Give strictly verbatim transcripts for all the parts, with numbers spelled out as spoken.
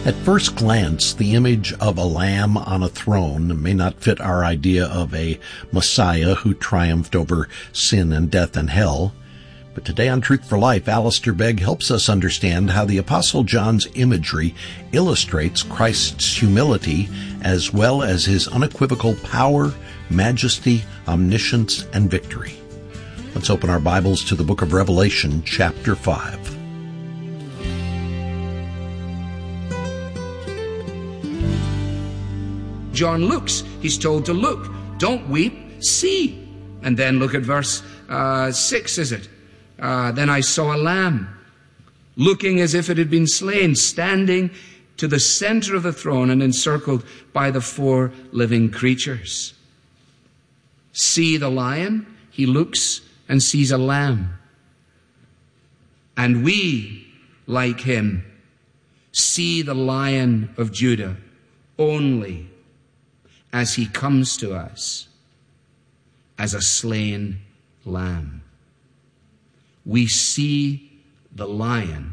At first glance, the image of a lamb on a throne may not fit our idea of a Messiah who triumphed over sin and death and hell. But today on Truth for Life, Alistair Begg helps us understand how the Apostle John's imagery illustrates Christ's humility as well as his unequivocal power, majesty, omniscience, and victory. Let's open our Bibles to the book of Revelation, chapter five. John looks. He's told to look. Don't weep, see. And then look at verse uh, six, is it? Uh, then I saw a lamb, looking as if it had been slain, standing to the center of the throne and encircled by the four living creatures. See the lion? He looks and sees a lamb. And we, like him, see the Lion of Judah only as he comes to us as a slain lamb. We see the lion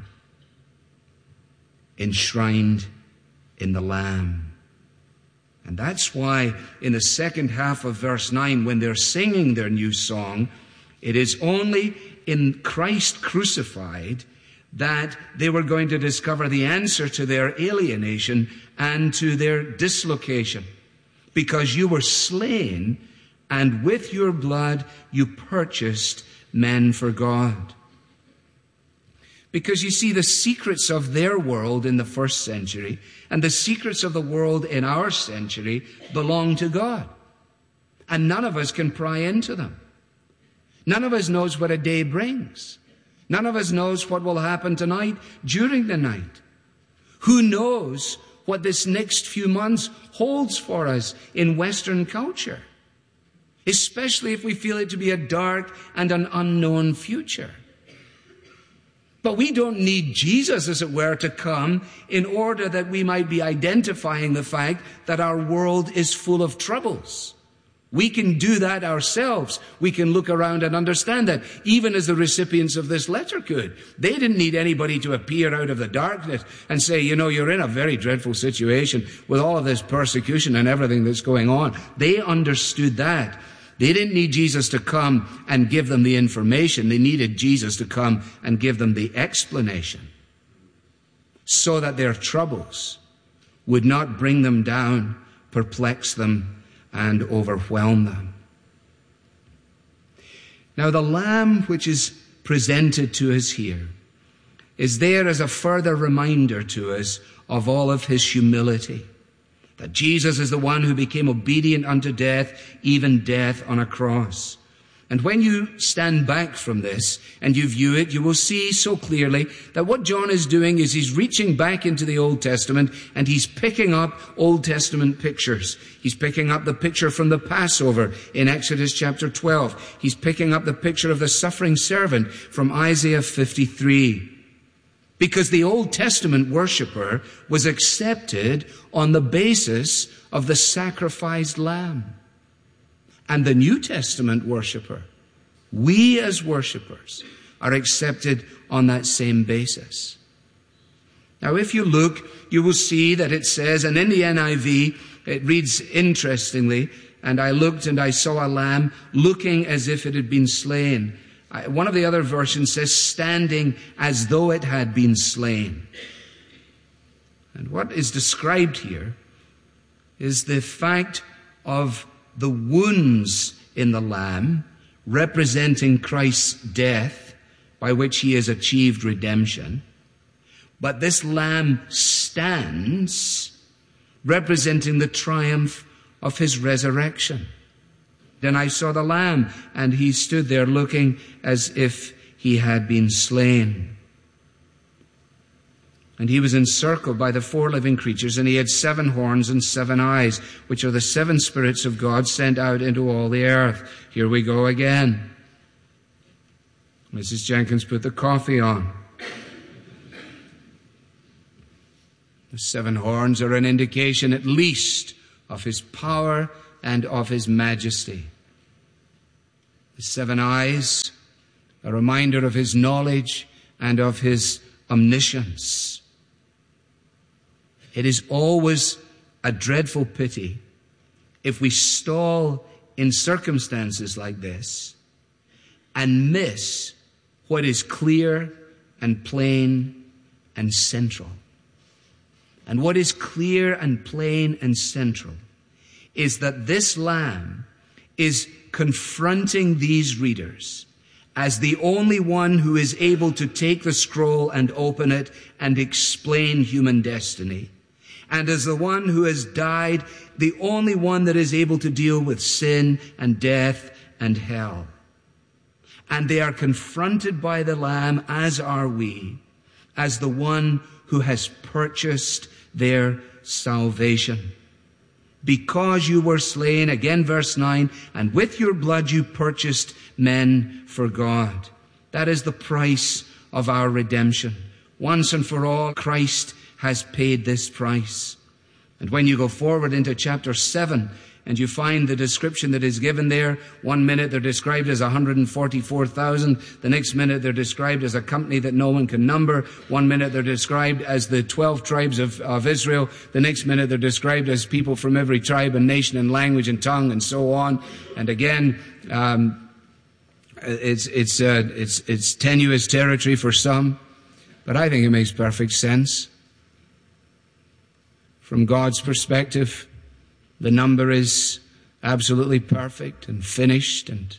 enshrined in the lamb. And that's why in the second half of verse nine, when they're singing their new song, it is only in Christ crucified that they were going to discover the answer to their alienation and to their dislocation. Because you were slain, and with your blood you purchased men for God. Because you see, the secrets of their world in the first century and the secrets of the world in our century belong to God. And none of us can pry into them. None of us knows what a day brings. None of us knows what will happen tonight during the night. Who knows what this next few months holds for us in Western culture, especially if we feel it to be a dark and an unknown future. But we don't need Jesus, as it were, to come in order that we might be identifying the fact that our world is full of troubles. We can do that ourselves. We can look around and understand that, even as the recipients of this letter could. They didn't need anybody to appear out of the darkness and say, you know, you're in a very dreadful situation with all of this persecution and everything that's going on. They understood that. They didn't need Jesus to come and give them the information. They needed Jesus to come and give them the explanation so that their troubles would not bring them down, perplex them, and overwhelm them. Now, the lamb which is presented to us here is there as a further reminder to us of all of his humility. That Jesus is the one who became obedient unto death, even death on a cross. And when you stand back from this and you view it, you will see so clearly that what John is doing is he's reaching back into the Old Testament and he's picking up Old Testament pictures. He's picking up the picture from the Passover in Exodus chapter twelve. He's picking up the picture of the suffering servant from Isaiah fifty-three. Because the Old Testament worshiper was accepted on the basis of the sacrificed lamb. And the New Testament worshiper, we as worshipers, are accepted on that same basis. Now, if you look, you will see that it says, and in the N I V, it reads interestingly, and I looked and I saw a lamb looking as if it had been slain. One of the other versions says, standing as though it had been slain. And what is described here is the fact of the wounds in the lamb representing Christ's death by which he has achieved redemption. But this lamb stands representing the triumph of his resurrection. Then I saw the lamb, and he stood there looking as if he had been slain. And he was encircled by the four living creatures, and he had seven horns and seven eyes, which are the seven spirits of God sent out into all the earth. Here we go again. Missus Jenkins put the coffee on. The seven horns are an indication at least of his power and of his majesty. The seven eyes, a reminder of his knowledge and of his omniscience. It is always a dreadful pity if we stall in circumstances like this and miss what is clear and plain and central. And what is clear and plain and central is that this Lamb is confronting these readers as the only one who is able to take the scroll and open it and explain human destiny, and as the one who has died, the only one that is able to deal with sin and death and hell. And they are confronted by the Lamb, as are we, as the one who has purchased their salvation. Because you were slain, again verse nine, and with your blood you purchased men for God. That is the price of our redemption. Once and for all, Christ has paid this price. And when you go forward into chapter seven, and you find the description that is given there, one minute they're described as one hundred forty-four thousand, the next minute they're described as a company that no one can number, one minute they're described as the twelve tribes of, of Israel, the next minute they're described as people from every tribe and nation and language and tongue and so on. And again, um, it's, it's, uh, it's, it's tenuous territory for some, but I think it makes perfect sense. From God's perspective, the number is absolutely perfect and finished and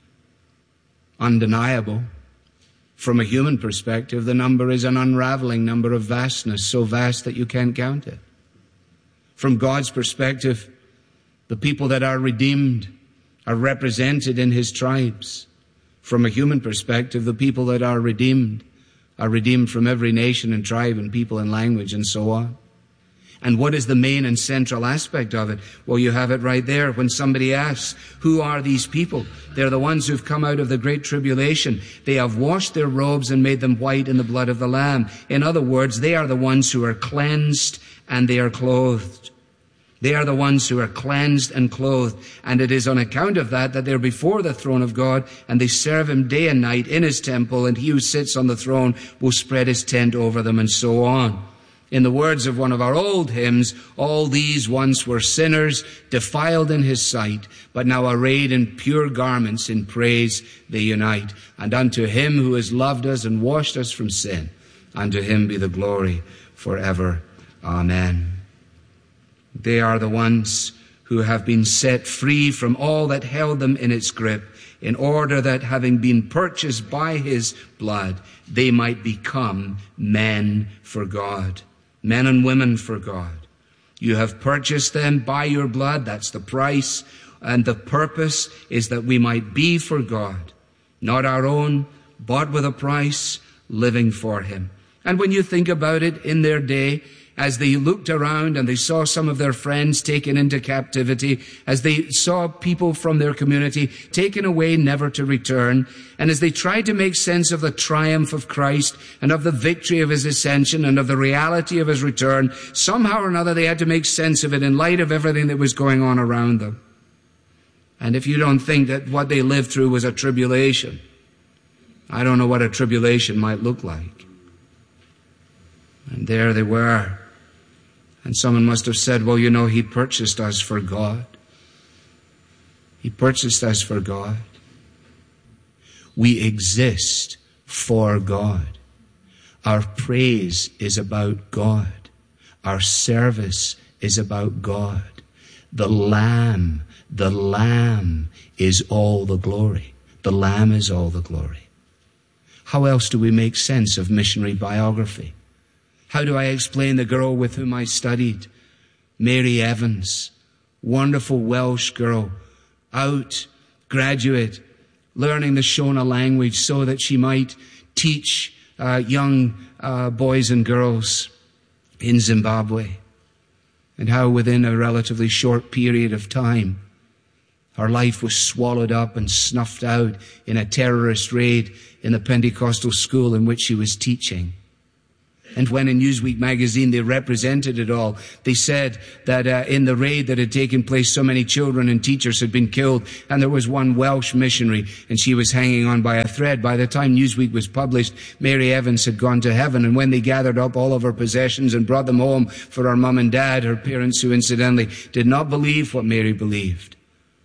undeniable. From a human perspective, the number is an unraveling number of vastness, so vast that you can't count it. From God's perspective, the people that are redeemed are represented in his tribes. From a human perspective, the people that are redeemed are redeemed from every nation and tribe and people and language and so on. And what is the main and central aspect of it? Well, you have it right there. When somebody asks, who are these people? They're the ones who've come out of the great tribulation. They have washed their robes and made them white in the blood of the Lamb. In other words, they are the ones who are cleansed and they are clothed. They are the ones who are cleansed and clothed. And it is on account of that that they're before the throne of God and they serve him day and night in his temple, and he who sits on the throne will spread his tent over them, and so on. In the words of one of our old hymns, all these once were sinners, defiled in his sight, but now arrayed in pure garments in praise they unite. And unto him who has loved us and washed us from sin, unto him be the glory forever. Amen. They are the ones who have been set free from all that held them in its grip, in order that, having been purchased by his blood, they might become men for God. Men and women for God. You have purchased them by your blood. That's the price. And the purpose is that we might be for God. Not our own, bought with a price, living for him. And when you think about it, in their day, as they looked around and they saw some of their friends taken into captivity, as they saw people from their community taken away never to return, and as they tried to make sense of the triumph of Christ and of the victory of his ascension and of the reality of his return, somehow or another they had to make sense of it in light of everything that was going on around them. And if you don't think that what they lived through was a tribulation, I don't know what a tribulation might look like. And there they were. And someone must have said, well, you know, he purchased us for God. He purchased us for God. We exist for God. Our praise is about God. Our service is about God. The Lamb, the Lamb is all the glory. The Lamb is all the glory. How else do we make sense of missionary biography? How do I explain the girl with whom I studied? Mary Evans, wonderful Welsh girl, out, graduate, learning the Shona language so that she might teach uh, young uh, boys and girls in Zimbabwe. And how within a relatively short period of time, her life was swallowed up and snuffed out in a terrorist raid in the Pentecostal school in which she was teaching. And when in Newsweek magazine they represented it all, they said that uh, in the raid that had taken place, so many children and teachers had been killed, and there was one Welsh missionary, and she was hanging on by a thread. By the time Newsweek was published, Mary Evans had gone to heaven, and when they gathered up all of her possessions and brought them home for her mum and dad, her parents who incidentally did not believe what Mary believed,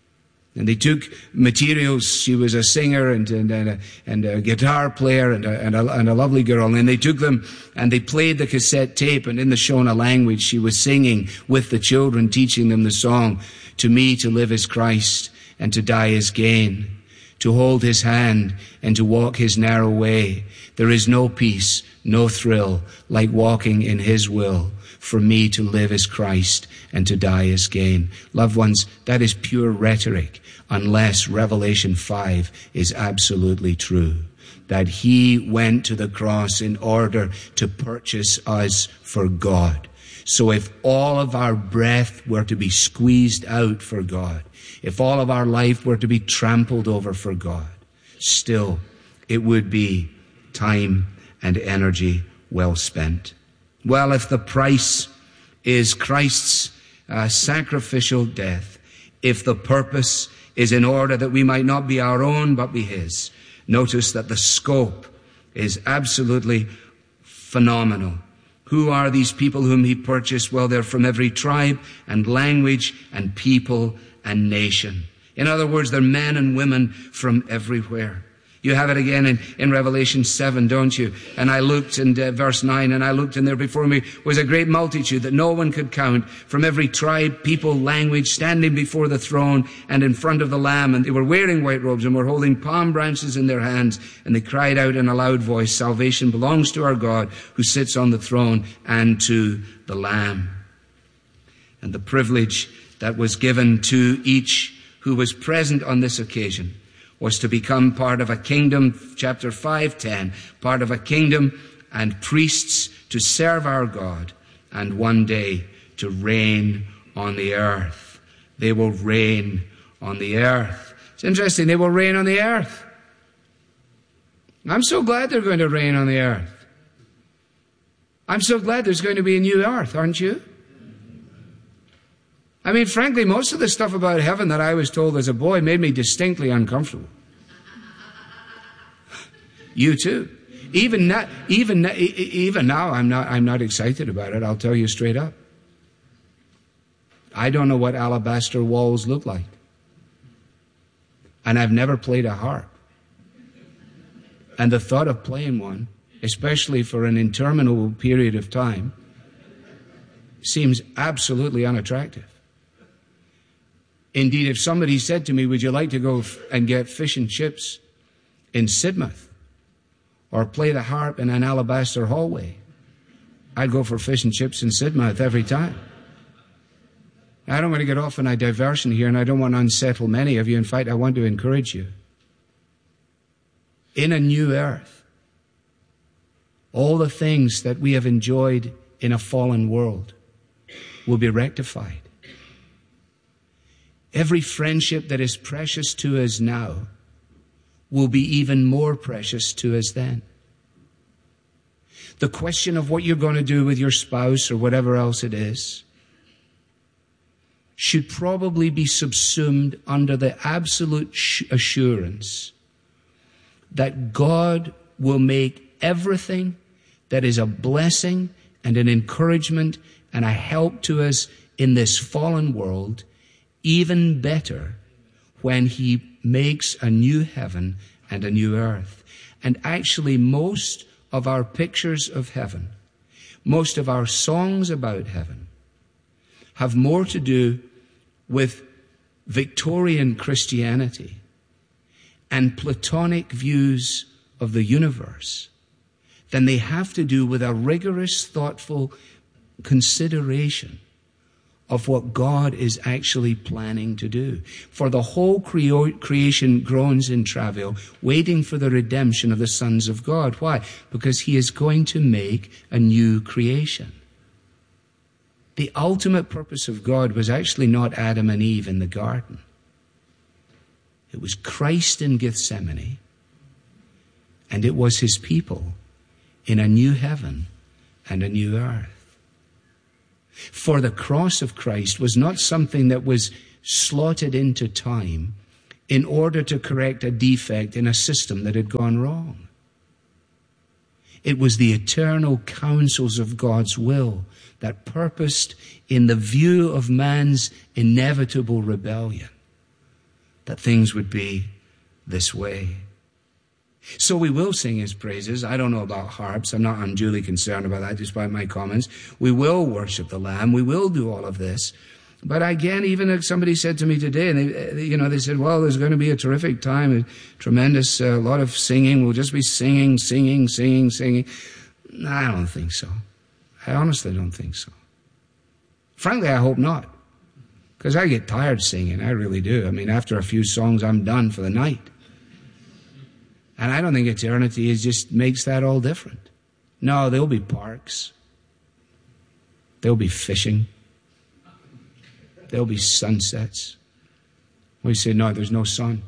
and they took materials. She was a singer and, and, and, a, and a guitar player and a, and, a, and a lovely girl. And they took them and they played the cassette tape. And in the Shona language, she was singing with the children, teaching them the song, "To me to live is Christ and to die is gain. To hold his hand and to walk his narrow way. There is no peace, no thrill like walking in his will. For me to live is Christ and to die is gain." Loved ones, that is pure rhetoric, unless Revelation five is absolutely true. That he went to the cross in order to purchase us for God. So if all of our breath were to be squeezed out for God, if all of our life were to be trampled over for God, still it would be time and energy well spent. Well, if the price is Christ's uh, sacrificial death, if the purpose is in order that we might not be our own but be his, notice that the scope is absolutely phenomenal. Who are these people whom he purchased? Well, they're from every tribe and language and people and nation. In other words, they're men and women from everywhere. You have it again in, in Revelation seven, don't you? And I looked, in uh, verse nine, and I looked, and there before me was a great multitude that no one could count, from every tribe, people, language, standing before the throne and in front of the Lamb. And they were wearing white robes and were holding palm branches in their hands. And they cried out in a loud voice, "Salvation belongs to our God who sits on the throne and to the Lamb." And the privilege that was given to each who was present on this occasion was to become part of a kingdom, chapter five ten, part of a kingdom and priests to serve our God and one day to reign on the earth. They will reign on the earth. It's interesting, they will reign on the earth. I'm so glad they're going to reign on the earth. I'm so glad there's going to be a new earth, aren't you? I mean, frankly, most of the stuff about heaven that I was told as a boy made me distinctly uncomfortable. You too. Even now, even even now, I'm not I'm not excited about it. I'll tell you straight up. I don't know what alabaster walls look like, and I've never played a harp. And the thought of playing one, especially for an interminable period of time, seems absolutely unattractive. Indeed, if somebody said to me, "Would you like to go f- and get fish and chips in Sidmouth or play the harp in an alabaster hallway?" I'd go for fish and chips in Sidmouth every time. I don't want to get off on a diversion here, and I don't want to unsettle many of you. In fact, I want to encourage you. In a new earth, all the things that we have enjoyed in a fallen world will be rectified. Every friendship that is precious to us now will be even more precious to us then. The question of what you're going to do with your spouse or whatever else it is should probably be subsumed under the absolute assurance that God will make everything that is a blessing and an encouragement and a help to us in this fallen world even better when he makes a new heaven and a new earth. And actually, most of our pictures of heaven, most of our songs about heaven, have more to do with Victorian Christianity and Platonic views of the universe than they have to do with a rigorous, thoughtful consideration of what God is actually planning to do. For the whole cre- creation groans in travail, waiting for the redemption of the sons of God. Why? Because he is going to make a new creation. The ultimate purpose of God was actually not Adam and Eve in the garden. It was Christ in Gethsemane, and it was his people in a new heaven and a new earth. For the cross of Christ was not something that was slotted into time in order to correct a defect in a system that had gone wrong. It was the eternal counsels of God's will that purposed, in the view of man's inevitable rebellion, that things would be this way. So we will sing his praises. I don't know about harps. I'm not unduly concerned about that, despite my comments. We will worship the Lamb. We will do all of this. But again, even if somebody said to me today, and they, you know, they said, well, there's going to be a terrific time, a tremendous, a uh, lot of singing. We'll just be singing, singing, singing, singing. No, I don't think so. I honestly don't think so. Frankly, I hope not. Because I get tired singing. I really do. I mean, after a few songs, I'm done for the night. And I don't think eternity is just makes that all different. No, there'll be parks. There'll be fishing. There'll be sunsets. We say, no, there's no sun.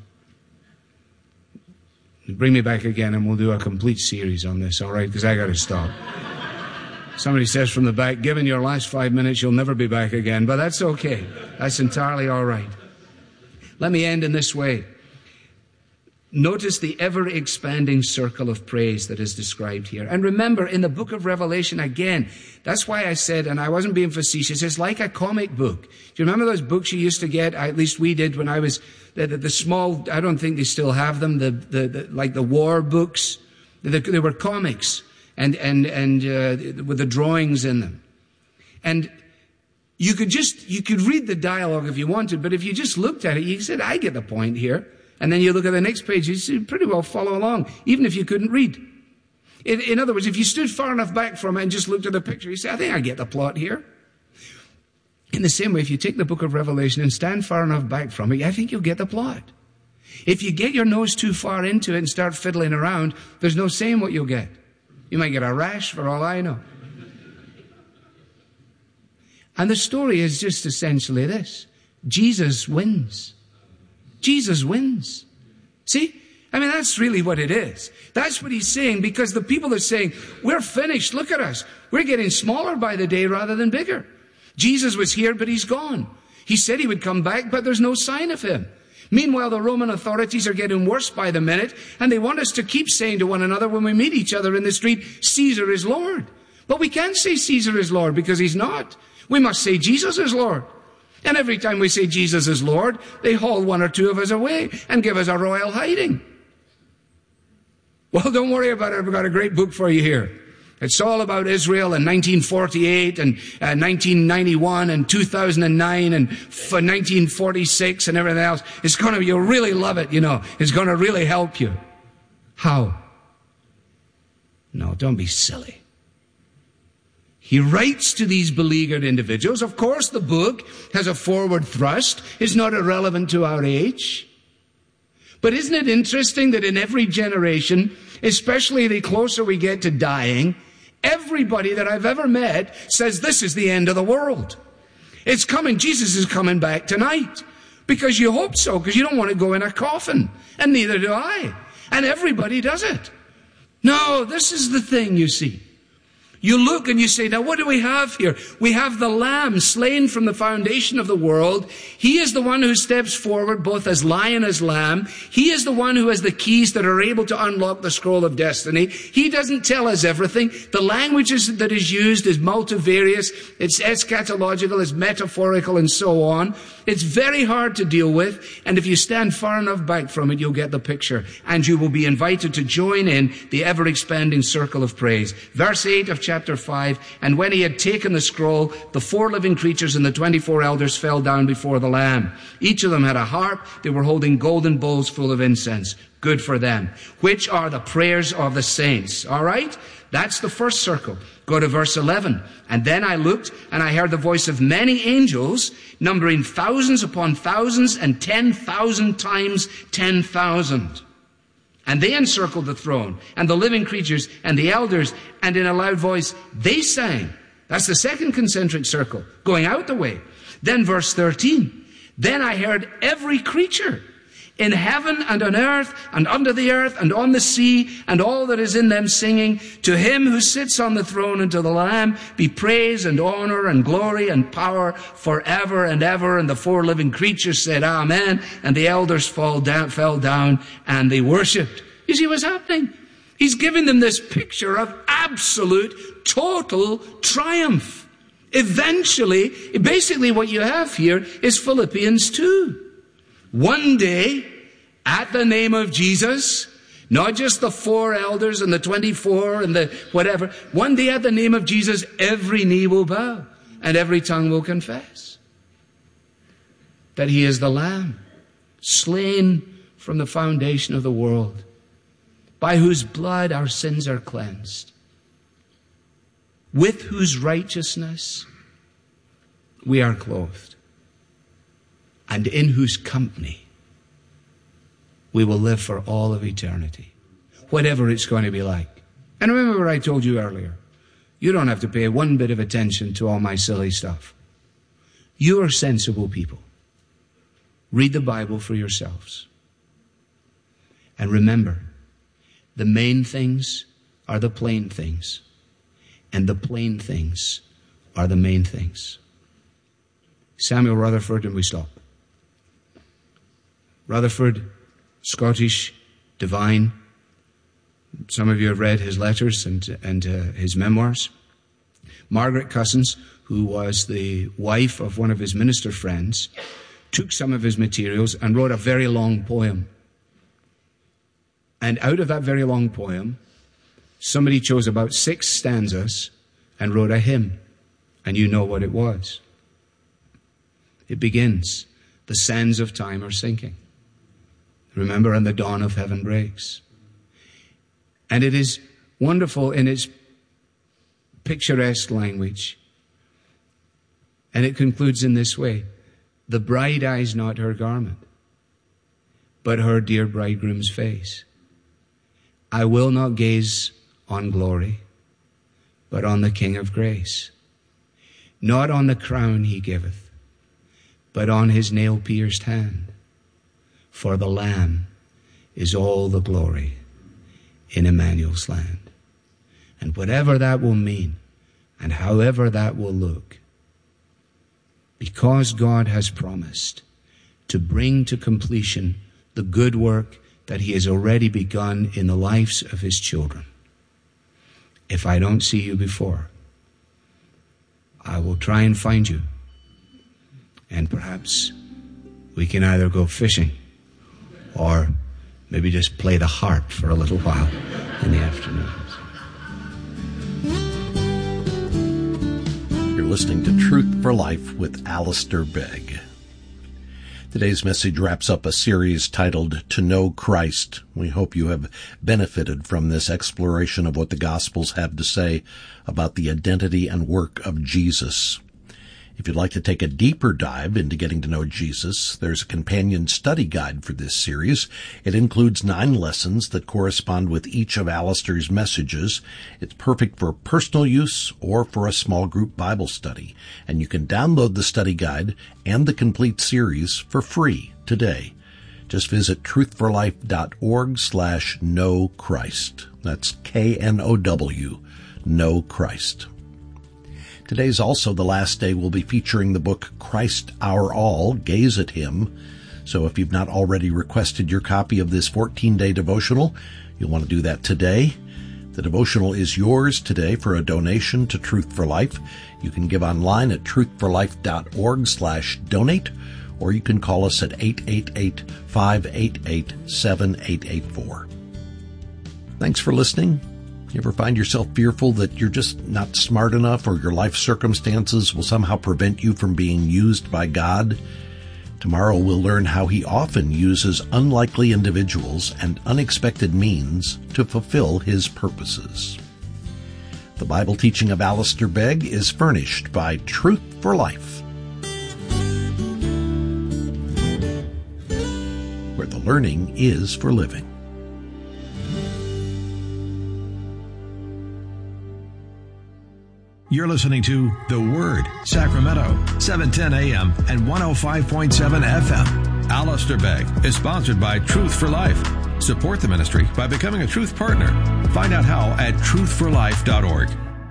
Bring me back again and we'll do a complete series on this, all right? Because I got to stop. Somebody says from the back, given your last five minutes, you'll never be back again. But that's okay. That's entirely all right. Let me end in this way. Notice the ever-expanding circle of praise that is described here. And remember, in the book of Revelation, again, that's why I said, and I wasn't being facetious, it's like a comic book. Do you remember those books you used to get? At least we did when I was, the, the, the small, I don't think they still have them, the, the, the like the war books. They, they were comics, and, and, and uh, with the drawings in them. And you could just, you could read the dialogue if you wanted, but if you just looked at it, you said, I get the point here. And then you look at the next page, you pretty well follow along, even if you couldn't read. In, in other words, if you stood far enough back from it and just looked at the picture, you say, I think I get the plot here. In the same way, if you take the book of Revelation and stand far enough back from it, I think you'll get the plot. If you get your nose too far into it and start fiddling around, there's no saying what you'll get. You might get a rash for all I know. And the story is just essentially this. Jesus wins. Jesus wins. See? I mean, that's really what it is. That's what he's saying, because the people are saying, we're finished. Look at us. We're getting smaller by the day rather than bigger. Jesus was here, but he's gone. He said he would come back, but there's no sign of him. Meanwhile, the Roman authorities are getting worse by the minute, and they want us to keep saying to one another when we meet each other in the street, Caesar is Lord. But we can't say Caesar is Lord because he's not. We must say Jesus is Lord. And every time we say Jesus is Lord, they haul one or two of us away and give us a royal hiding. Well, don't worry about it. I've got a great book for you here. It's all about Israel in nineteen forty-eight and uh, nineteen ninety-one and two thousand nine and f- nineteen forty-six and everything else. It's going to, you'll really love it, you know. It's going to really help you. How? No, don't be silly. He writes to these beleaguered individuals. Of course, the book has a forward thrust. It's not irrelevant to our age. But isn't it interesting that in every generation, especially the closer we get to dying, everybody that I've ever met says this is the end of the world. It's coming. Jesus is coming back tonight. Because you hope so, because you don't want to go in a coffin. And neither do I. And everybody does it. No, this is the thing, you see. You look and you say, now what do we have here? We have the Lamb slain from the foundation of the world. He is the one who steps forward both as lion as lamb. He is the one who has the keys that are able to unlock the scroll of destiny. He doesn't tell us everything. The language is, that is used is multivarious. It's eschatological, it's metaphorical, and so on. It's very hard to deal with. And if you stand far enough back from it, you'll get the picture. And you will be invited to join in the ever-expanding circle of praise. Verse eight of chapter five, and when he had taken the scroll, the four living creatures and the twenty-four elders fell down before the Lamb. Each of them had a harp. They were holding golden bowls full of incense. Good for them. Which are the prayers of the saints. All right? That's the first circle. Go to verse eleven. And then I looked, and I heard the voice of many angels, numbering thousands upon thousands, and ten thousand times ten thousand. And they encircled the throne, and the living creatures, and the elders, and in a loud voice, they sang. That's the second concentric circle, going out the way. Then verse thirteen. Then I heard every creature in heaven and on earth and under the earth and on the sea and all that is in them, singing, to him who sits on the throne and to the Lamb be praise and honor and glory and power forever and ever. And the four living creatures said, Amen. And the elders fall down, fell down and they worshipped. You see what's happening? He's giving them this picture of absolute, total triumph. Eventually, basically what you have here is Philippians two. One day, at the name of Jesus, not just the four elders and the twenty-four and the whatever, one day at the name of Jesus, every knee will bow and every tongue will confess that he is the Lamb, slain from the foundation of the world, by whose blood our sins are cleansed, with whose righteousness we are clothed, and in whose company we will live for all of eternity, whatever it's going to be like. And remember what I told you earlier. You don't have to pay one bit of attention to all my silly stuff. You are sensible people. Read the Bible for yourselves. And remember, the main things are the plain things, and the plain things are the main things. Samuel Rutherford, and we stop. Rutherford, Scottish divine. Some of you have read his letters and, and uh, his memoirs. Margaret Cousins, who was the wife of one of his minister friends, took some of his materials and wrote a very long poem. And out of that very long poem, somebody chose about six stanzas and wrote a hymn. And you know what it was. It begins, the sands of time are sinking. Remember, and the dawn of heaven breaks. And it is wonderful in its picturesque language. And it concludes in this way. The bride eyes not her garment, but her dear bridegroom's face. I will not gaze on glory, but on the King of grace. Not on the crown he giveth, but on his nail-pierced hand. For the Lamb is all the glory in Emmanuel's land. And whatever that will mean, and however that will look, because God has promised to bring to completion the good work that he has already begun in the lives of his children. If I don't see you before, I will try and find you. And perhaps we can either go fishing or maybe just play the harp for a little while in the afternoons. You're listening to Truth for Life with Alistair Begg. Today's message wraps up a series titled To Know Christ. We hope you have benefited from this exploration of what the Gospels have to say about the identity and work of Jesus. If you'd like to take a deeper dive into getting to know Jesus, there's a companion study guide for this series. It includes nine lessons that correspond with each of Alistair's messages. It's perfect for personal use or for a small group Bible study. And you can download the study guide and the complete series for free today. Just visit truthforlife.org slash know Christ. That's K N O W, Know Christ. Today's also the last day we'll be featuring the book Christ Our All, Gaze at Him. So if you've not already requested your copy of this fourteen-day devotional, you'll want to do that today. The devotional is yours today for a donation to Truth for Life. You can give online at truthforlife.org slash donate, or you can call us at eight eight eight, five eight eight, seven eight eight four. Thanks for listening. You ever find yourself fearful that you're just not smart enough or your life circumstances will somehow prevent you from being used by God? Tomorrow we'll learn how he often uses unlikely individuals and unexpected means to fulfill his purposes. The Bible teaching of Alistair Begg is furnished by Truth for Life, where the learning is for living. You're listening to The Word, Sacramento, seven ten a.m. and one oh five point seven F M. Alistair Begg is sponsored by Truth for Life. Support the ministry by becoming a Truth Partner. Find out how at truth for life dot org.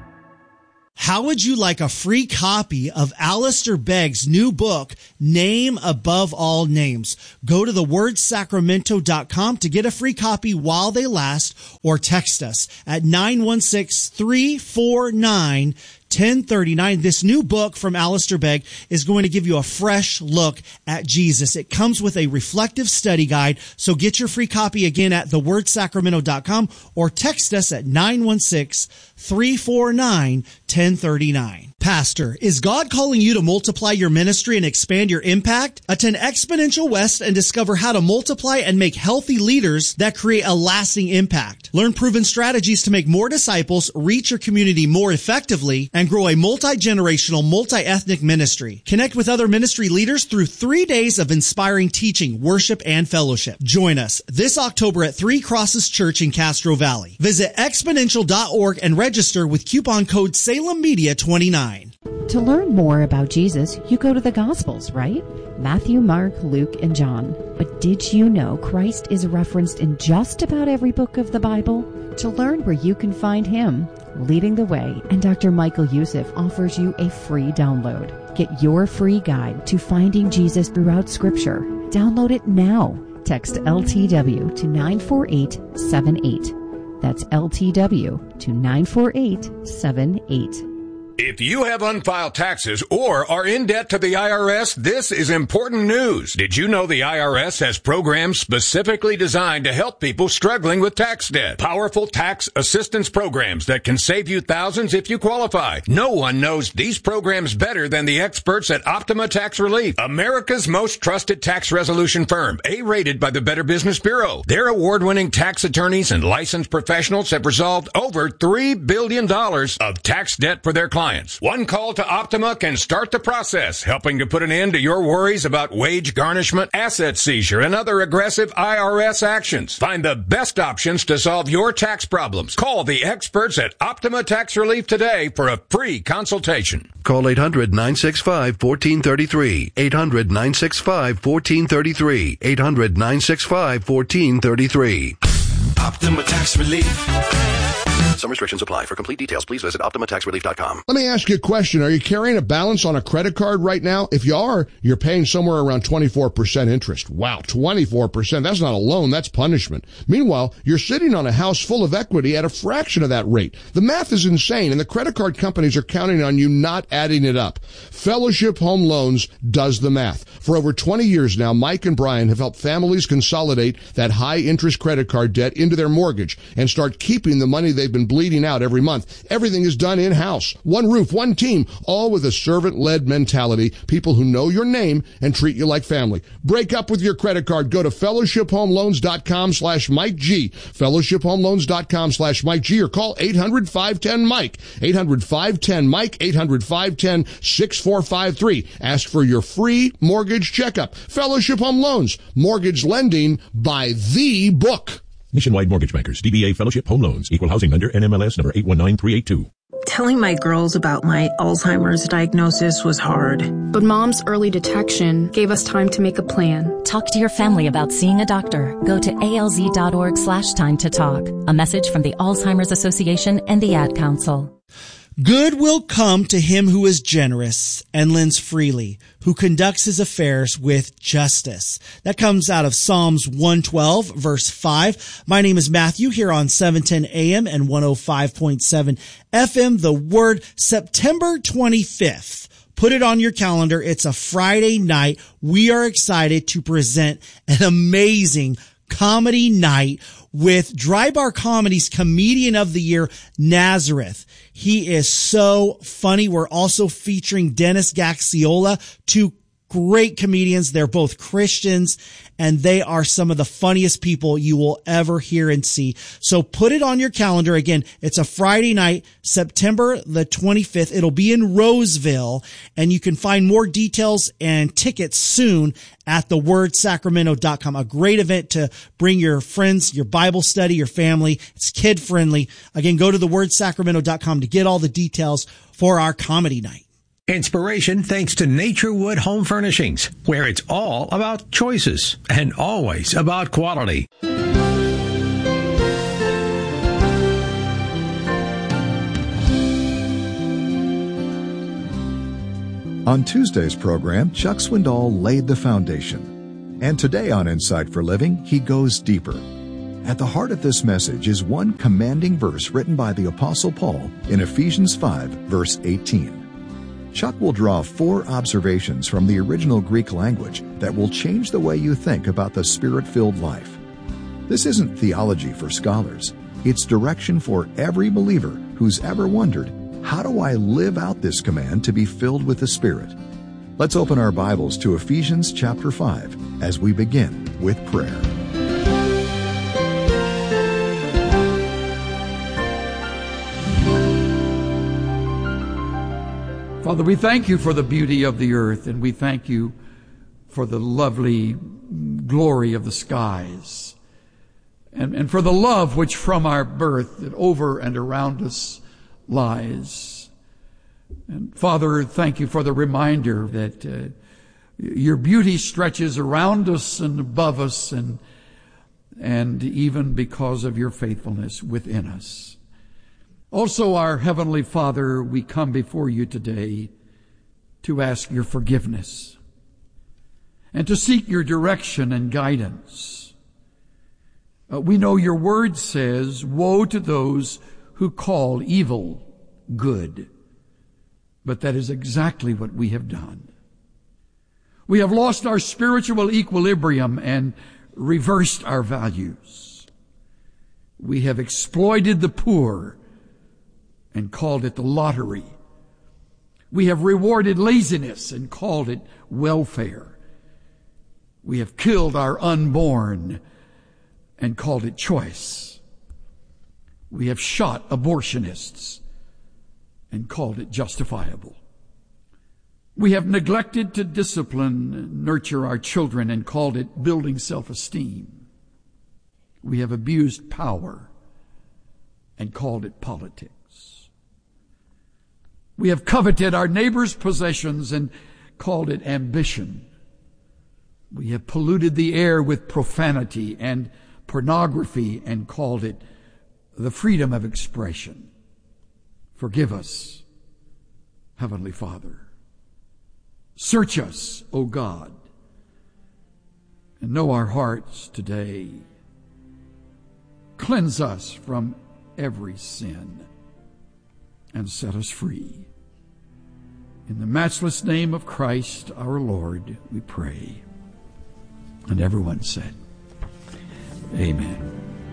How would you like a free copy of Alistair Begg's new book, Name Above All Names? Go to the word sacramento dot com to get a free copy while they last, or text us at nine one six, three four nine, ten thirty-nine. This new book from Alistair Begg is going to give you a fresh look at Jesus. It comes with a reflective study guide, so get your free copy again at the word sacramento dot com or text us at nine one six, three four nine, ten thirty-nine. Pastor, is God calling you to multiply your ministry and expand your impact? Attend Exponential West and discover how to multiply and make healthy leaders that create a lasting impact. Learn proven strategies to make more disciples, reach your community more effectively, and grow a multi-generational, multi-ethnic ministry. Connect with other ministry leaders through three days of inspiring teaching, worship, and fellowship. Join us this October at Three Crosses Church in Castro Valley. Visit exponential dot org and register with coupon code Salem Media twenty-nine. To learn more about Jesus, you go to the Gospels, right? Matthew, Mark, Luke, and John. But did you know Christ is referenced in just about every book of the Bible? To learn where you can find him, leading the way, and Doctor Michael Youssef offers you a free download. Get your free guide to finding Jesus throughout Scripture. Download it now. Text L T W to nine four eight seven eight. That's L T W to nine four eight seven eight. If you have unfiled taxes or are in debt to the I R S, this is important news. Did you know the I R S has programs specifically designed to help people struggling with tax debt? Powerful tax assistance programs that can save you thousands if you qualify. No one knows these programs better than the experts at Optima Tax Relief, America's most trusted tax resolution firm, A-rated by the Better Business Bureau. Their award-winning tax attorneys and licensed professionals have resolved over three billion dollars of tax debt for their clients. One call to Optima can start the process, helping to put an end to your worries about wage garnishment, asset seizure, and other aggressive I R S actions. Find the best options to solve your tax problems. Call the experts at Optima Tax Relief today for a free consultation. Call eight hundred, nine six five, one four three three. eight hundred, nine six five, one four three three. eight hundred, nine six five, one four three three. Optima Tax Relief. Some restrictions apply. For complete details, please visit optima tax relief dot com. Let me ask you a question. Are you carrying a balance on a credit card right now? If you are, you're paying somewhere around twenty-four percent interest. Wow, twenty-four percent. That's not a loan, that's punishment. Meanwhile, you're sitting on a house full of equity at a fraction of that rate. The math is insane, and the credit card companies are counting on you not adding it up. Fellowship Home Loans does the math. For over twenty years now, Mike and Brian have helped families consolidate that high-interest credit card debt into their mortgage and start keeping the money they've been bleeding out every month. Everything is done in-house. One roof, one team, all with a servant-led mentality, people who know your name and treat you like family. Break up with your credit card. Go to fellowship home loans dot com slash Mike G, fellowship home loans dot com slash Mike G, or call eight hundred, five one zero, Mike, eight hundred, five one zero, Mike, eight hundred, five one zero, six four five three. Ask for your free mortgage checkup. Fellowship Home Loans, mortgage lending by the book. Nationwide Mortgage Bankers, D B A Fellowship Home Loans, Equal Housing Lender, N M L S number eight one nine three eight two. Telling my girls about my Alzheimer's diagnosis was hard. But Mom's early detection gave us time to make a plan. Talk to your family about seeing a doctor. Go to alz.org slash time to talk. A message from the Alzheimer's Association and the Ad Council. Good will come to him who is generous and lends freely, who conducts his affairs with justice. That comes out of Psalms one twelve, verse five. My name is Matthew here on seven ten A M and one oh five point seven F M. The Word, September twenty-fifth. Put it on your calendar. It's a Friday night. We are excited to present an amazing comedy night with Dry Bar Comedy's Comedian of the Year, Nazareth. He is so funny. We're also featuring Dennis Gaxiola, two great comedians. They're both Christians, and they are some of the funniest people you will ever hear and see. So put it on your calendar. Again, it's a Friday night, September the twenty-fifth. It'll be in Roseville, and you can find more details and tickets soon at the word sacramento dot com. A great event to bring your friends, your Bible study, your family. It's kid friendly. Again, go to the word sacramento dot com to get all the details for our comedy night. Inspiration thanks to Naturewood Home Furnishings, where it's all about choices and always about quality. On Tuesday's program, Chuck Swindoll laid the foundation. And today on Insight for Living, he goes deeper. At the heart of this message is one commanding verse written by the Apostle Paul in Ephesians five, verse eighteen. Chuck will draw four observations from the original Greek language that will change the way you think about the Spirit-filled life. This isn't theology for scholars. It's direction for every believer who's ever wondered, how do I live out this command to be filled with the Spirit? Let's open our Bibles to Ephesians chapter five as we begin with prayer. Father, we thank you for the beauty of the earth, and we thank you for the lovely glory of the skies, and, and for the love which from our birth that over and around us lies. And Father, thank you for the reminder that uh, your beauty stretches around us and above us, and and even because of your faithfulness within us. Also, our Heavenly Father, we come before you today to ask your forgiveness and to seek your direction and guidance. Uh, we know your word says, woe to those who call evil good. But that is exactly what we have done. We have lost our spiritual equilibrium and reversed our values. We have exploited the poor and called it the lottery. We have rewarded laziness and called it welfare. We have killed our unborn and called it choice. We have shot abortionists and called it justifiable. We have neglected to discipline, nurture our children and called it building self-esteem. We have abused power and called it politics. We have coveted our neighbor's possessions and called it ambition. We have polluted the air with profanity and pornography and called it the freedom of expression. Forgive us, Heavenly Father. Search us, O God, and know our hearts today. Cleanse us from every sin and set us free. In the matchless name of Christ our Lord, we pray. And everyone said, Amen.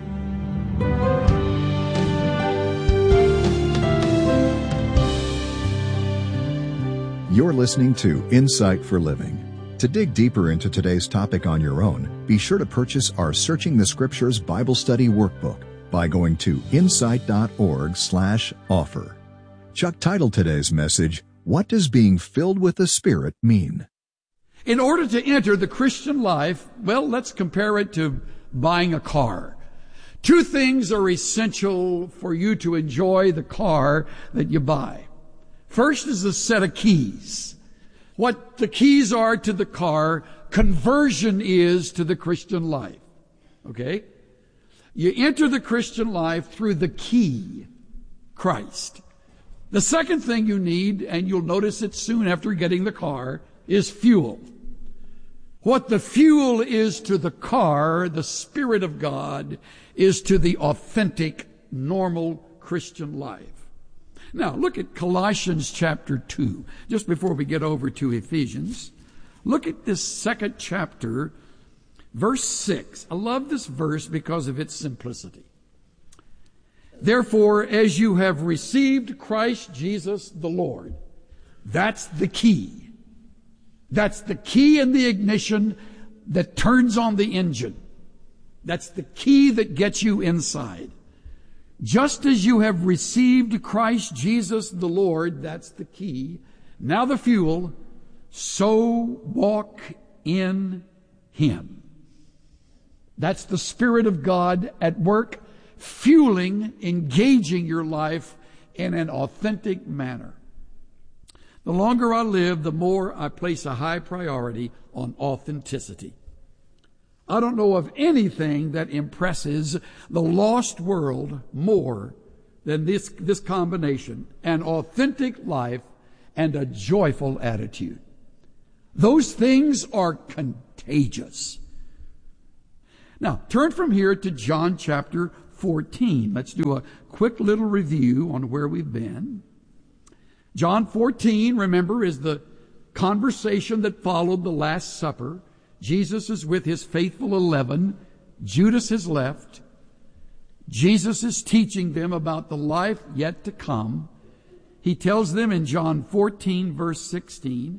You're listening to Insight for Living. To dig deeper into today's topic on your own, be sure to purchase our Searching the Scriptures Bible Study Workbook by going to insight.org slash offer. Chuck titled today's message, What Does Being Filled with the Spirit Mean? In order to enter the Christian life, well, let's compare it to buying a car. Two things are essential for you to enjoy the car that you buy. First is a set of keys. What the keys are to the car, conversion is to the Christian life. Okay? You enter the Christian life through the key, Christ. The second thing you need, and you'll notice it soon after getting the car, is fuel. What the fuel is to the car, the Spirit of God, is to the authentic, normal Christian life. Now, look at Colossians chapter two. Just before we get over to Ephesians, look at this second chapter, verse six. I love this verse because of its simplicity. Therefore, as you have received Christ Jesus the Lord, that's the key. That's the key in the ignition that turns on the engine. That's the key that gets you inside. Just as you have received Christ Jesus the Lord, that's the key. Now the fuel, so walk in Him. That's the Spirit of God at work, fueling, engaging your life in an authentic manner. The longer I live, the more I place a high priority on authenticity. I don't know of anything that impresses the lost world more than this, this combination, an authentic life and a joyful attitude. Those things are contagious. Now, turn from here to John chapter fourteen. Let's do a quick little review on where we've been. John fourteen, remember, is the conversation that followed the Last Supper. Jesus is with his faithful eleven. Judas has left. Jesus is teaching them about the life yet to come. He tells them in John fourteen, verse sixteen,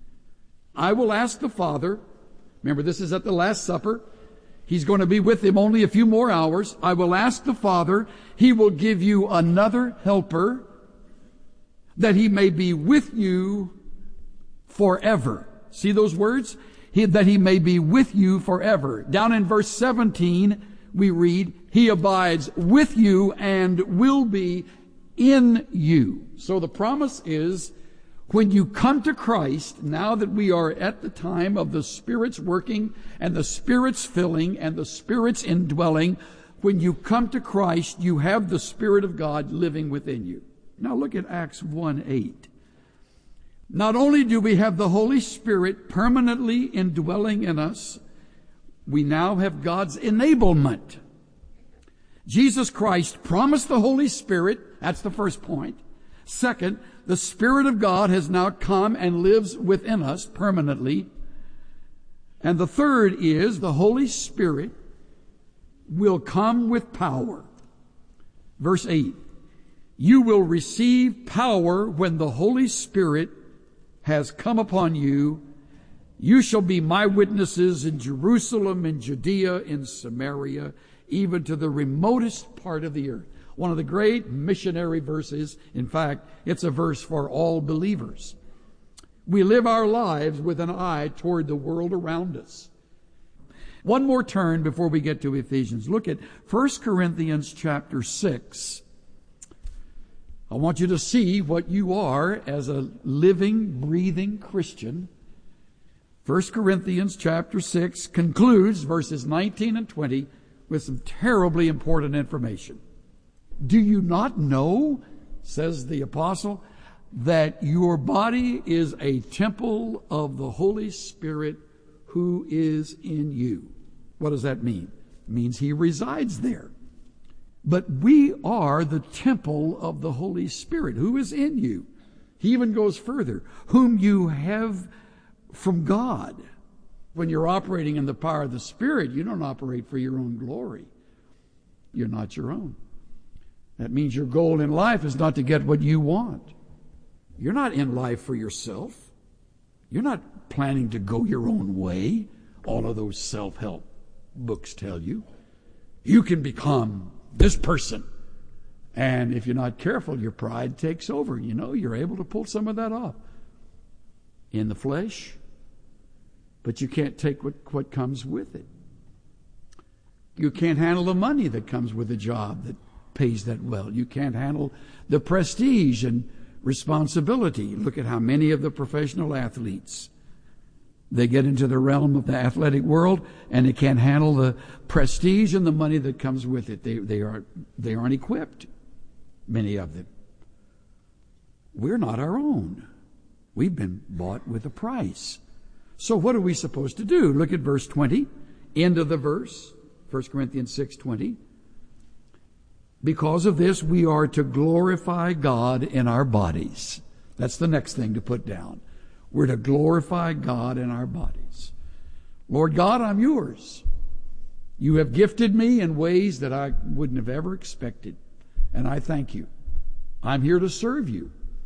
I will ask the Father, remember this is at the Last Supper, he's going to be with them only a few more hours. I will ask the Father, he will give you another helper, that he may be with you forever. See those words? He, that he may be with you forever. Down in verse seventeen, we read, he abides with you and will be in you. So the promise is, when you come to Christ, now that we are at the time of the Spirit's working and the Spirit's filling and the Spirit's indwelling, when you come to Christ, you have the Spirit of God living within you. Now look at Acts one eight. Not only do we have the Holy Spirit permanently indwelling in us, we now have God's enablement. Jesus Christ promised the Holy Spirit. That's the first point. Second, the Spirit of God has now come and lives within us permanently. And the third is the Holy Spirit will come with power. Verse eight, you will receive power when the Holy Spirit has come upon you. You shall be my witnesses in Jerusalem, in Judea, in Samaria, even to the remotest part of the earth. One of the great missionary verses. In fact, it's a verse for all believers. We live our lives with an eye toward the world around us. One more turn before we get to Ephesians. Look at First Corinthians chapter six. I want you to see what you are as a living, breathing Christian. First Corinthians chapter six concludes verses nineteen and twenty with some terribly important information. Do you not know, says the apostle, that your body is a temple of the Holy Spirit who is in you? What does that mean? It means he resides there. But we are the temple of the Holy Spirit who is in you. He even goes further, whom you have from God. When you're operating in the power of the Spirit, you don't operate for your own glory. You're not your own. That means your goal in life is not to get what you want. You're not in life for yourself. You're not planning to go your own way. All of those self-help books tell you. You can become this person. And if you're not careful, your pride takes over. You know, you're able to pull some of that off in the flesh. But you can't take what, what comes with it. You can't handle the money that comes with a job that pays that well. You can't handle the prestige and responsibility. Look at how many of the professional athletes, they get into the realm of the athletic world and they can't handle the prestige and the money that comes with it. They, they, are, they aren't equipped, many of them. We're not our own. We've been bought with a price. So what are we supposed to do? Look at verse twenty, end of the verse, First Corinthians six twenty. Because of this, we are to glorify God in our bodies. That's the next thing to put down. We're to glorify God in our bodies. Lord God, I'm yours. You have gifted me in ways that I wouldn't have ever expected. And I thank you. I'm here to serve you.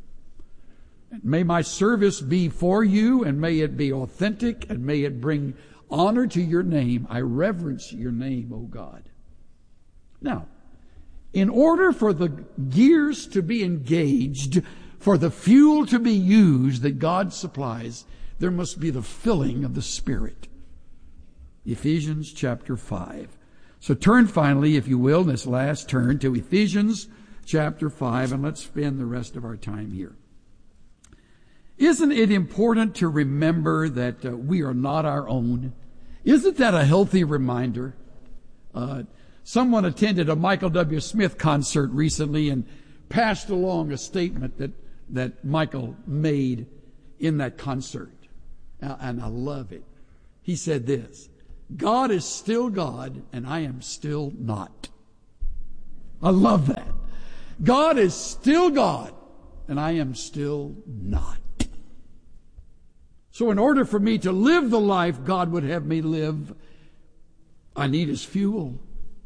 May my service be for you, and may it be authentic, and may it bring honor to your name. I reverence your name, O God. Now, in order for the gears to be engaged, for the fuel to be used that God supplies, there must be the filling of the Spirit. Ephesians chapter five. So turn finally, if you will, this last turn to Ephesians chapter five, and let's spend the rest of our time here. Isn't it important to remember that uh, we are not our own? Isn't that a healthy reminder? Uh, someone attended a Michael W. Smith concert recently and passed along a statement that, that Michael made in that concert. And I love it. He said this: God is still God and I am still not. I love that. God is still God and I am still not. So in order for me to live the life God would have me live, I need His fuel.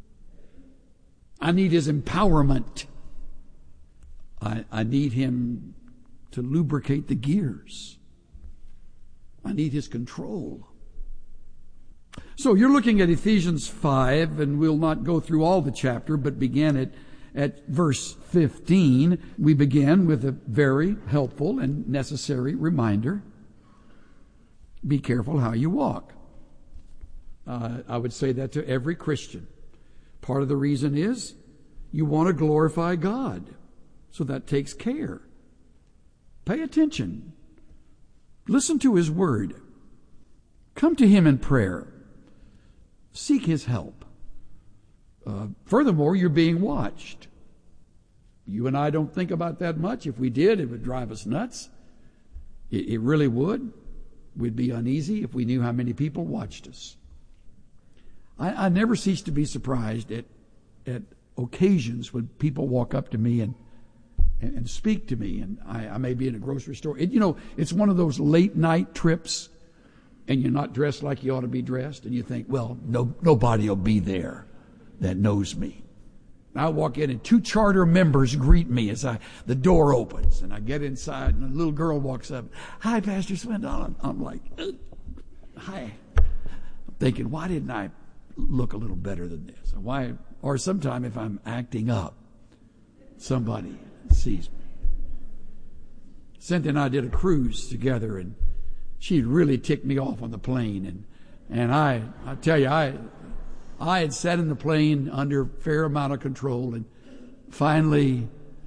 I need His empowerment. I, I need Him to lubricate the gears. I need His control. So you're looking at Ephesians five, and we'll not go through all the chapter, but begin at, at verse fifteen. We begin with a very helpful and necessary reminder. Be careful how you walk. Uh, I would say that to every Christian. Part of the reason is you want to glorify God. So that takes care. Pay attention. Listen to His Word. Come to Him in prayer. Seek His help. Uh, furthermore, you're being watched. You and I don't think about that much. If we did, it would drive us nuts. It, it really would. We'd be uneasy if we knew how many people watched us. I, I never cease to be surprised at, at occasions when people walk up to me and And, and speak to me, and I, I may be in a grocery store. It, you know, it's one of those late night trips, and you're not dressed like you ought to be dressed, and you think, well, no, nobody will be there that knows me. I walk in, and two charter members greet me as I the door opens, and I get inside, and a little girl walks up. Hi, Pastor Swindoll. I'm, I'm like, uh, hi. I'm thinking, why didn't I look a little better than this? Why? Or sometime if I'm acting up, somebody sees me. Cynthia and I did a cruise together, and she really ticked me off on the plane. And and I, I tell you, I I had sat in the plane under a fair amount of control, and finally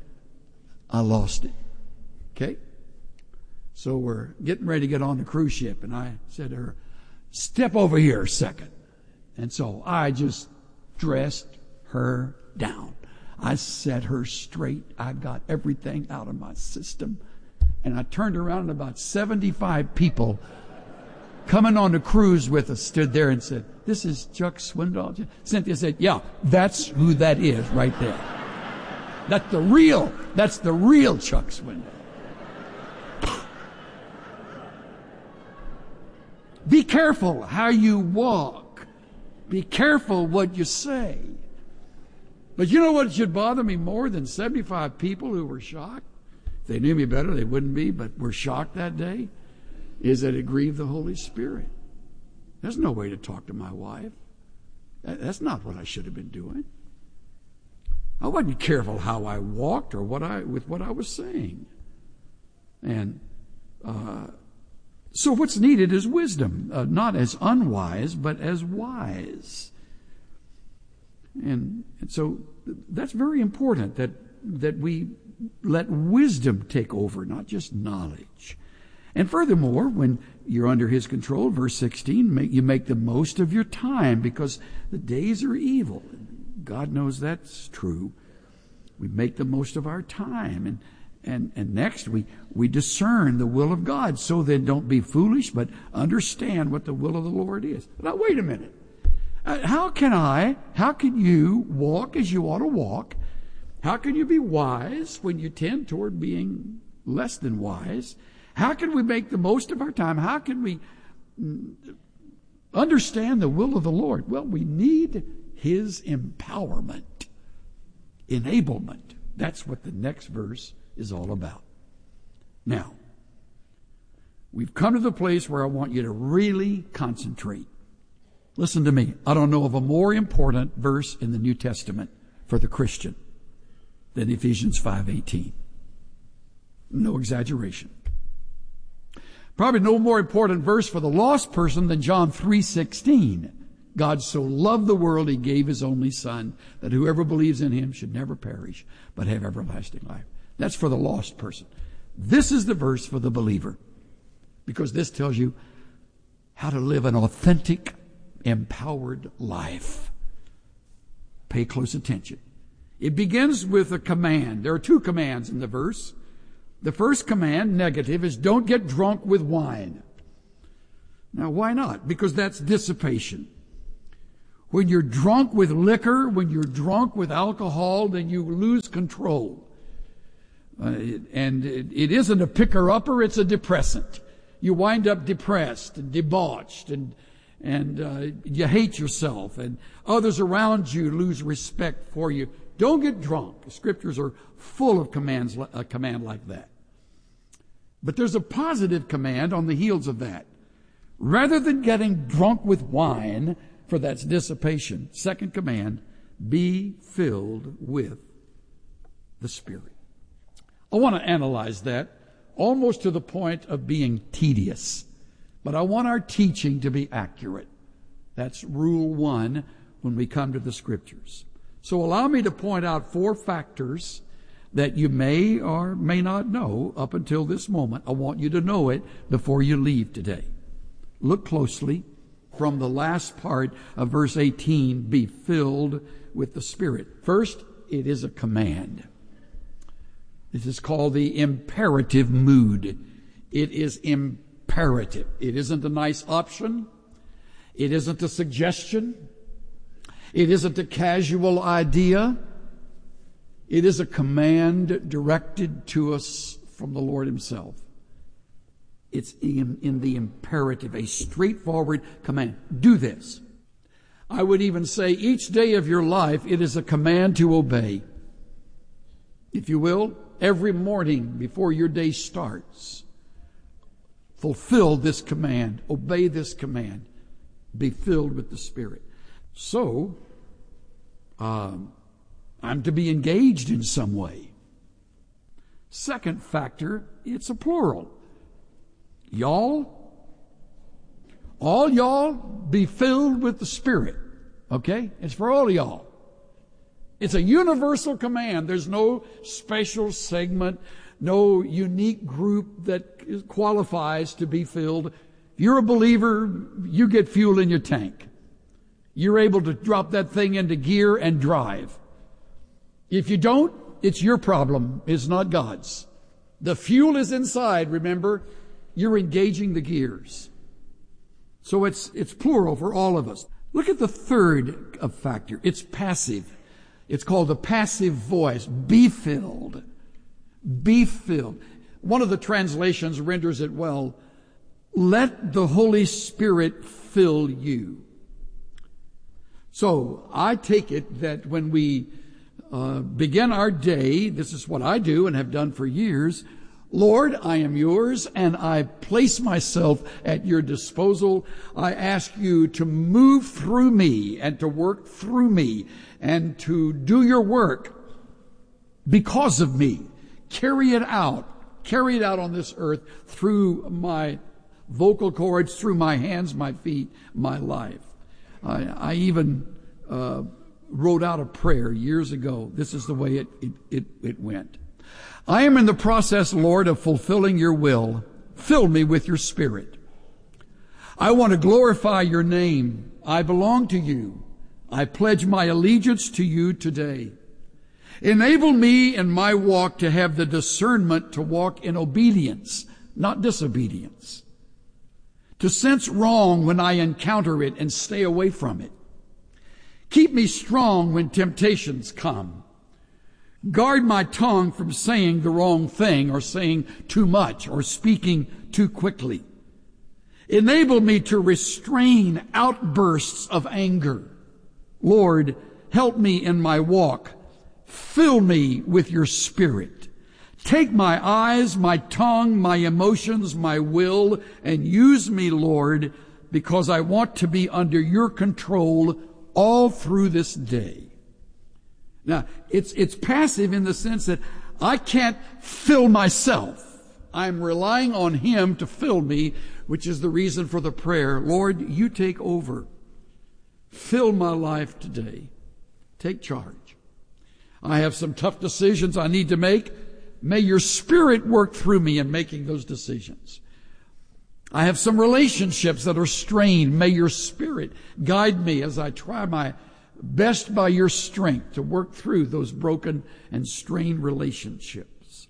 I lost it. Okay? So we're getting ready to get on the cruise ship, and I said to her, step over here a second. And so I just dressed her down. I set her straight. I got everything out of my system. And I turned around, and about seventy-five people coming on the cruise with us stood there and said, this is Chuck Swindoll. Cynthia said, yeah, that's who that is right there. That's the real, that's the real Chuck Swindoll. Be careful how you walk. Be careful what you say. But you know what should bother me more than seventy-five people who were shocked? If they knew me better, they wouldn't be, but were shocked that day, is that it grieved the Holy Spirit. There's no way to talk to my wife. That's not what I should have been doing. I wasn't careful how I walked or what I with what I was saying. And uh, so what's needed is wisdom, uh, not as unwise, but as wise. And, and so that's very important that that we let wisdom take over, not just knowledge. And furthermore, when you're under His control, verse sixteen, make, you make the most of your time because the days are evil. God knows that's true. We make the most of our time. And and, and next, we, we discern the will of God. So then don't be foolish, but understand what the will of the Lord is. Now, wait a minute. Uh, how can I, how can you walk as you ought to walk? How can you be wise when you tend toward being less than wise? How can we make the most of our time? How can we understand the will of the Lord? Well, we need His empowerment, enablement. That's what the next verse is all about. Now, we've come to the place where I want you to really concentrate. Listen to me. I don't know of a more important verse in the New Testament for the Christian than Ephesians five eighteen. No exaggeration. Probably no more important verse for the lost person than John three sixteen. God so loved the world, He gave His only Son, that whoever believes in Him should never perish, but have everlasting life. That's for the lost person. This is the verse for the believer, because this tells you how to live an authentic, empowered life. Pay close attention. It begins with a command. There are two commands in the verse. The first command, negative, is don't get drunk with wine. Now, why not? Because that's dissipation. When you're drunk with liquor, when you're drunk with alcohol, then you lose control. Uh, and it, it isn't a picker-upper, it's a depressant. You wind up depressed and debauched, and and uh, you hate yourself, and others around you lose respect for you. Don't get drunk. The scriptures are full of commands, a command like that. But there's a positive command on the heels of that. Rather than getting drunk with wine, for that's dissipation, second command, be filled with the Spirit. I want to analyze that almost to the point of being tedious. But I want our teaching to be accurate. That's rule one when we come to the scriptures. So allow me to point out four factors that you may or may not know up until this moment. I want you to know it before you leave today. Look closely from the last part of verse eighteen, be filled with the Spirit. First, it is a command. This is called the imperative mood. It is imperative. It isn't a nice option. It isn't a suggestion. It isn't a casual idea. It is a command directed to us from the Lord Himself. It's in, in the imperative, a straightforward command. Do this. I would even say each day of your life, it is a command to obey. If you will, every morning before your day starts, fulfill this command, obey this command, be filled with the Spirit. So, um, I'm to be engaged in some way. Second factor, it's a plural. Y'all, all y'all be filled with the Spirit. Okay? It's for all of y'all. It's a universal command. There's no special segment, no unique group that qualifies to be filled. If you're a believer, you get fuel in your tank. You're able to drop that thing into gear and drive. If you don't, it's your problem. It's not God's. The fuel is inside, remember? You're engaging the gears. So it's it's plural for all of us. Look at the third factor. It's passive. It's called the passive voice. Be filled. Be filled. One of the translations renders it well. Let the Holy Spirit fill you. So I take it that when we uh, begin our day, this is what I do and have done for years. Lord, I am yours, and I place myself at your disposal. I ask you to move through me and to work through me and to do your work because of me. Carry it out. Carry it out on this earth through my vocal cords, through my hands, my feet, my life. I, I even uh, wrote out a prayer years ago. This is the way it, it, it, it went. I am in the process, Lord, of fulfilling your will. Fill me with your Spirit. I want to glorify your name. I belong to you. I pledge my allegiance to you today. Enable me in my walk to have the discernment to walk in obedience, not disobedience. To sense wrong when I encounter it and stay away from it. Keep me strong when temptations come. Guard my tongue from saying the wrong thing or saying too much or speaking too quickly. Enable me to restrain outbursts of anger. Lord, help me in my walk. Fill me with your Spirit. Take my eyes, my tongue, my emotions, my will, and use me, Lord, because I want to be under your control all through this day. Now, it's, it's passive in the sense that I can't fill myself. I'm relying on Him to fill me, which is the reason for the prayer. Lord, you take over. Fill my life today. Take charge. I have some tough decisions I need to make. May your Spirit work through me in making those decisions. I have some relationships that are strained. May your Spirit guide me as I try my best by your strength to work through those broken and strained relationships.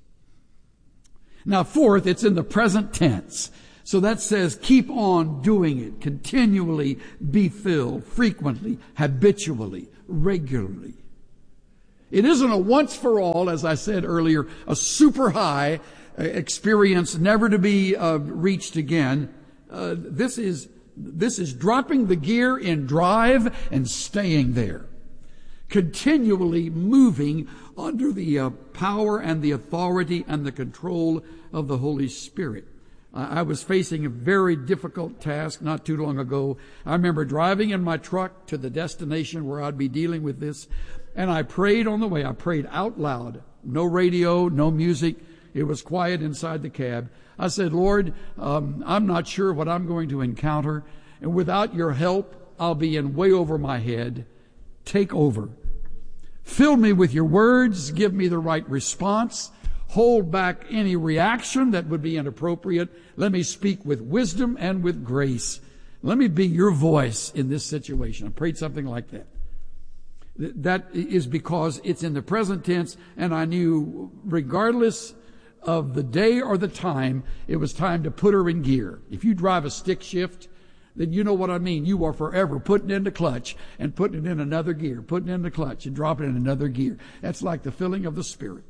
Now, fourth, it's in the present tense. So that says keep on doing it, continually be filled, frequently, habitually, regularly. It isn't a once for all, as I said earlier, a super high experience never to be uh, reached again. Uh, this is this is dropping the gear in drive and staying there, continually moving under the uh, power and the authority and the control of the Holy Spirit. Uh, I was facing a very difficult task not too long ago. I remember driving in my truck to the destination where I'd be dealing with this, and I prayed on the way. I prayed out loud. No radio, no music. It was quiet inside the cab. I said, Lord, um, I'm not sure what I'm going to encounter, and without your help, I'll be in way over my head. Take over. Fill me with your words. Give me the right response. Hold back any reaction that would be inappropriate. Let me speak with wisdom and with grace. Let me be your voice in this situation. I prayed something like that. That is because it's in the present tense, and I knew regardless of the day or the time, it was time to put her in gear. If you drive a stick shift, then you know what I mean. You are forever putting in the clutch and putting it in another gear, putting in the clutch and dropping it in another gear. That's like the filling of the Spirit.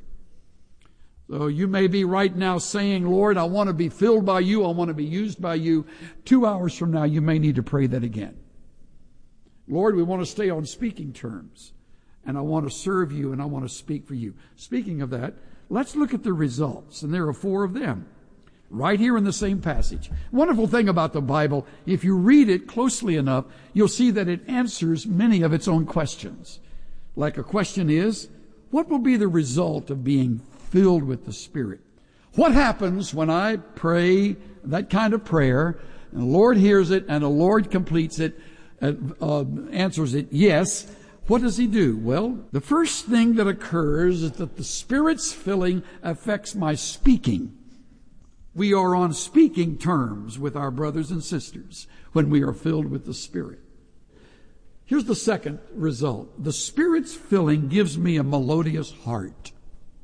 So you may be right now saying, Lord, I want to be filled by you. I want to be used by you. Two hours from now, you may need to pray that again. Lord, we want to stay on speaking terms, and I want to serve you, and I want to speak for you. Speaking of that, let's look at the results, and there are four of them right here in the same passage. Wonderful thing about the Bible, if you read it closely enough, you'll see that it answers many of its own questions. Like a question is, what will be the result of being filled with the Spirit? What happens when I pray that kind of prayer, and the Lord hears it, and the Lord completes it, uh, uh, answers it, yes. What does he do? Well, the first thing that occurs is that the Spirit's filling affects my speaking. We are on speaking terms with our brothers and sisters when we are filled with the Spirit. Here's the second result. The Spirit's filling gives me a melodious heart.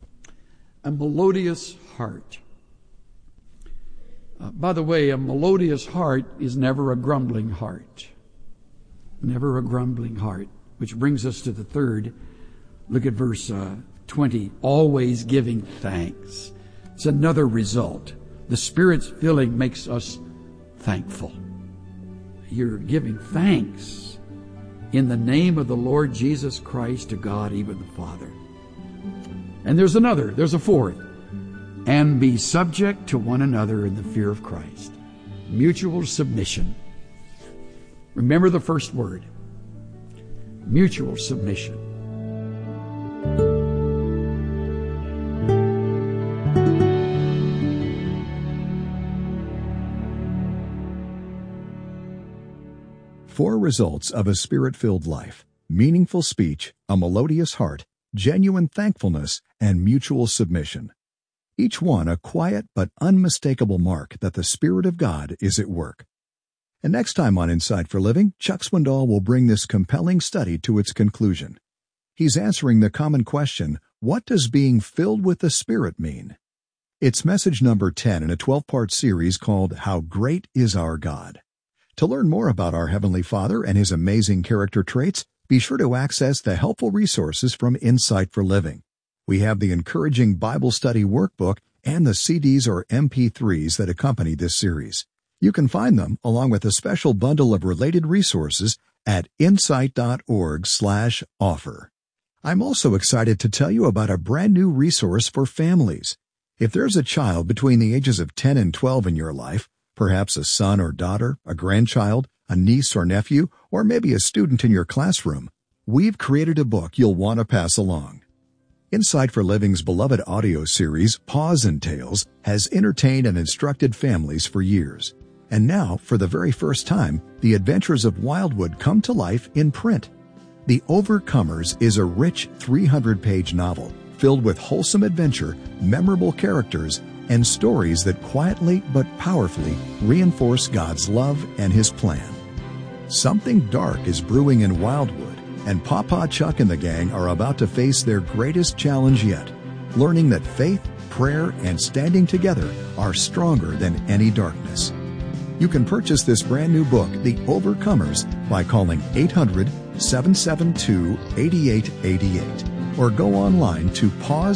A melodious heart. Uh, by the way, a melodious heart is never a grumbling heart. Never a grumbling heart. Which brings us to the third. Look at verse uh, twenty. Always giving thanks. It's another result. The Spirit's filling makes us thankful. You're giving thanks in the name of the Lord Jesus Christ to God, even the Father. And there's another. There's a fourth. And be subject to one another in the fear of Christ. Mutual submission. Remember the first word. Mutual submission. Four results of a Spirit-filled life: meaningful speech, a melodious heart, genuine thankfulness, and mutual submission. Each one a quiet but unmistakable mark that the Spirit of God is at work. And next time on Insight for Living, Chuck Swindoll will bring this compelling study to its conclusion. He's answering the common question, what does being filled with the Spirit mean? It's message number ten in a twelve-part series called How Great Is Our God. To learn more about our Heavenly Father and His amazing character traits, be sure to access the helpful resources from Insight for Living. We have the encouraging Bible study workbook and the C Ds or M P threes that accompany this series. You can find them, along with a special bundle of related resources, at insight.org slash offer. I'm also excited to tell you about a brand new resource for families. If there's a child between the ages of ten and twelve in your life, perhaps a son or daughter, a grandchild, a niece or nephew, or maybe a student in your classroom, we've created a book you'll want to pass along. Insight for Living's beloved audio series, Paws and Tales, has entertained and instructed families for years. And now, for the very first time, the adventures of Wildwood come to life in print. The Overcomers is a rich three hundred page novel filled with wholesome adventure, memorable characters, and stories that quietly but powerfully reinforce God's love and His plan. Something dark is brewing in Wildwood, and Papa Chuck and the gang are about to face their greatest challenge yet, learning that faith, prayer, and standing together are stronger than any darkness. You can purchase this brand new book, The Overcomers, by calling eight hundred, seven seven two, eight eight eight eight or go online to pause